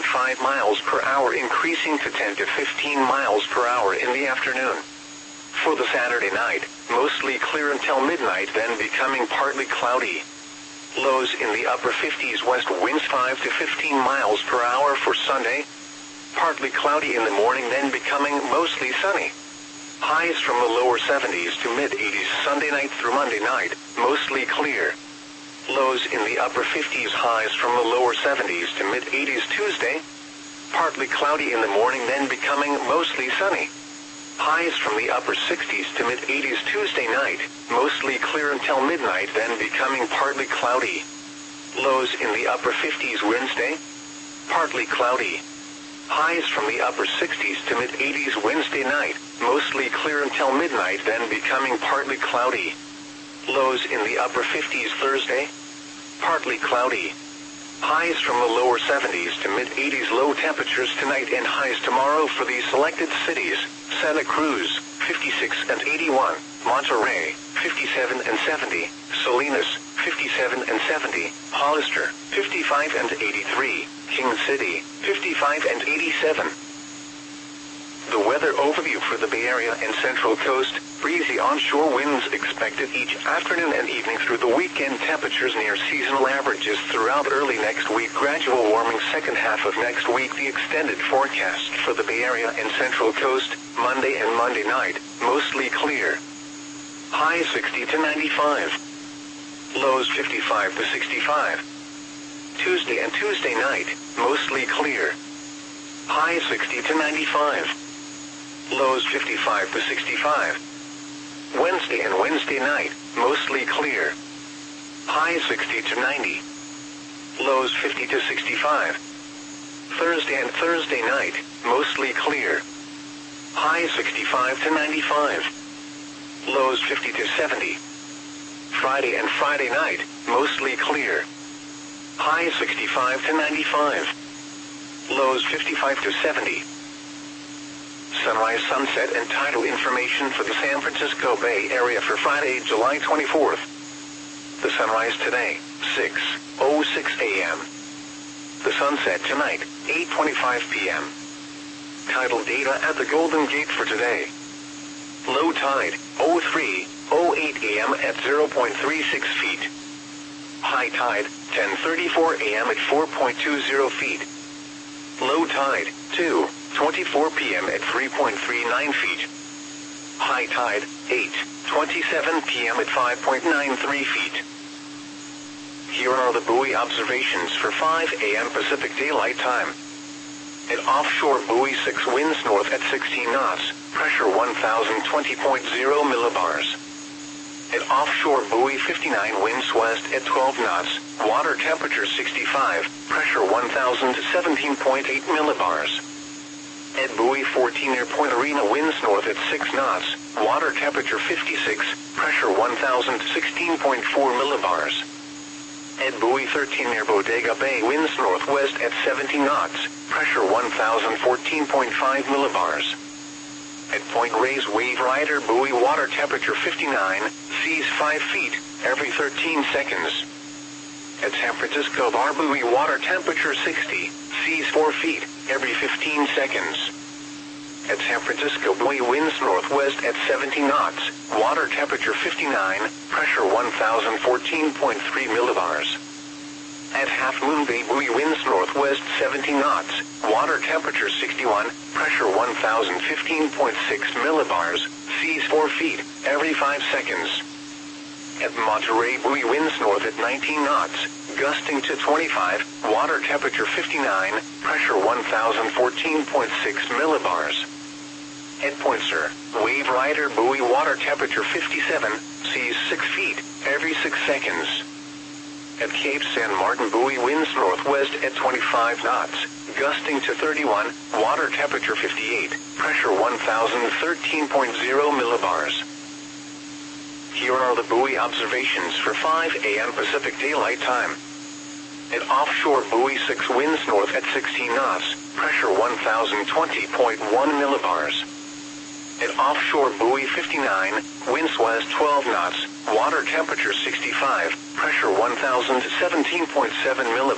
around 5 miles per hour, increasing to 10 to 15 miles per hour in the afternoon. For the Saturday night, mostly clear until midnight, then becoming partly cloudy. Lows in the upper 50s, west winds 5 to 15 miles per hour for Sunday. Partly cloudy in the morning, then becoming mostly sunny. Highs from the lower 70s to mid-80s Sunday night through Monday night, mostly clear. Lows in the upper 50s, highs from the lower 70s to mid-80s Tuesday. Partly cloudy in the morning, then becoming mostly sunny. Highs from the upper 60s to mid-80s Tuesday night, mostly clear until midnight, then becoming partly cloudy. Lows in the upper 50s Wednesday. Partly cloudy. Highs from the upper 60s to mid-80s Wednesday night, mostly clear until midnight, then becoming partly cloudy. Lows in the upper 50s Thursday. Partly cloudy. Highs from the lower 70s to mid-80s. Low temperatures tonight and highs tomorrow for these selected cities: Santa Cruz, 56 and 81, Monterey, 57 and 70, Salinas, 57 and 70, Hollister, 55 and 83, King City, 55 and 87. The weather overview for the Bay Area and Central Coast: breezy onshore winds expected each afternoon and evening through the weekend. Temperatures near seasonal averages throughout early next week. Gradual warming second half of next week. The extended forecast for the Bay Area and Central Coast: Monday and Monday night, mostly clear. Highs 60 to 95. Lows 55 to 65. Tuesday and Tuesday night, mostly clear. Highs 60 to 95. Lows 55 to 65. Wednesday and Wednesday night, mostly clear. Highs 60 to 90. Lows 50 to 65. Thursday and Thursday night, mostly clear. Highs 65 to 95. Lows 50 to 70. Friday and Friday night, mostly clear. Highs 65 to 95. Lows 55 to 70. Sunrise, sunset, and tidal information for the San Francisco Bay Area for Friday, July 24th. The sunrise today, 6:06 a.m. The sunset tonight, 8:25 p.m. Tidal data at the Golden Gate for today. Low tide, 03:08 a.m. at 0.36 feet. High tide, 10:34 a.m. at 4.20 feet. Low tide, 2:24 p.m. at 3.39 feet. High tide, 8:27 p.m. at 5.93 feet. Here are the buoy observations for 5 a.m. Pacific Daylight Time. At offshore buoy 6, winds north at 16 knots, pressure 1020.0 millibars. At offshore buoy 59, winds west at 12 knots, water temperature 65, pressure 1017.8 millibars. At buoy 14 near Point Arena, winds north at 6 knots, water temperature 56, pressure 1016.4 millibars. At buoy 13 near Bodega Bay, winds northwest at 17 knots, pressure 1014.5 millibars. At Point Reyes Wave Rider buoy, water temperature 59, seas 5 feet, every 13 seconds. At San Francisco Bar buoy, water temperature 60, seas 4 feet, every 15 seconds. At San Francisco buoy, winds northwest at 17 knots, water temperature 59, pressure 1014.3 millibars. At Half Moon Bay buoy, winds northwest 17 knots, water temperature 61, pressure 1015.6 millibars, seas 4 feet, every 5 seconds. At Monterey buoy, winds north at 19 knots, gusting to 25, water temperature 59, pressure 1014.6 millibars. At Point Sur, Wave Rider buoy, water temperature 57, seas 6 feet, every 6 seconds. At Cape San Martin buoy, winds northwest at 25 knots, gusting to 31, water temperature 58, pressure 1013.0 millibars. Here are the buoy observations for 5 a.m. Pacific Daylight Time. At offshore buoy 6, winds north at 16 knots, pressure 1020.1 millibars. At offshore buoy 59, winds west 12 knots, water temperature 65, pressure 1017.7 millibars.